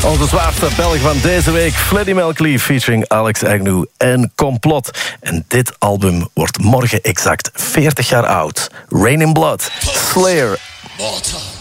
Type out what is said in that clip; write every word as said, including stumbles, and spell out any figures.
Onze zwaarste Belg van deze week, Freddie Mercury featuring Alex Agnew en Complot. En dit album wordt morgen exact veertig jaar oud. Rain in Blood, Slayer. Mortal.